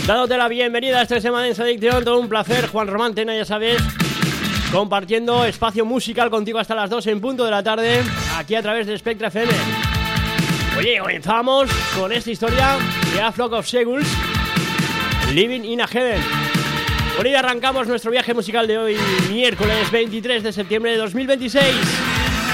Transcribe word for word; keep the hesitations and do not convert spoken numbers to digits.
Dándote la bienvenida a este Semana en Adicción, todo un placer, Juan Román Tena, ya sabes, compartiendo espacio musical contigo hasta las dos en punto de la tarde, aquí a través de Spectra F M. Oye, comenzamos con esta historia de A Flock of Seagulls, Living in a Heaven. Por ello arrancamos nuestro viaje musical de hoy, miércoles veintitrés de septiembre de dos mil veintiséis.